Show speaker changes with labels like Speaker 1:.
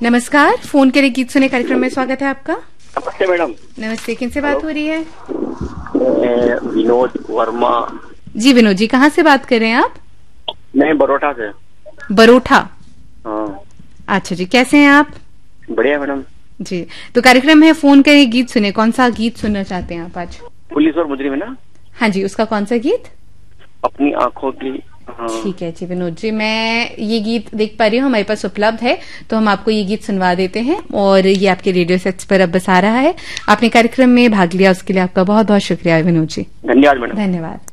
Speaker 1: नमस्कार, फोन करे गीत सुने कार्यक्रम में स्वागत है आपका।
Speaker 2: नमस्ते मैडम।
Speaker 1: नमस्ते, किनसे बात हो रही है?
Speaker 2: विनोद वर्मा।
Speaker 1: जी विनोद जी, कहाँ से बात कर रहे हैं आप?
Speaker 2: मैं बरोठा से।
Speaker 1: बरोठा?
Speaker 2: हाँ।
Speaker 1: अच्छा जी, कैसे हैं आप?
Speaker 2: बढ़िया मैडम
Speaker 1: जी। तो कार्यक्रम है फोन करे गीत सुने, कौन सा गीत सुनना चाहते हैं आप आज?
Speaker 2: पुलिस और मुजरिम है ना?
Speaker 1: हाँ जी, उसका कौन सा गीत?
Speaker 2: अपनी आंखों की। हाँ।
Speaker 1: ठीक है जी विनोद जी, मैं ये गीत देख पा रही हूँ हमारे पास उपलब्ध है, तो हम आपको ये गीत सुनवा देते हैं और ये आपके रेडियो सेट्स पर अब बस आ रहा है। आपने कार्यक्रम में भाग लिया, उसके लिए आपका बहुत बहुत शुक्रिया विनोद जी।
Speaker 2: धन्यवाद मैडम।
Speaker 1: धन्यवाद।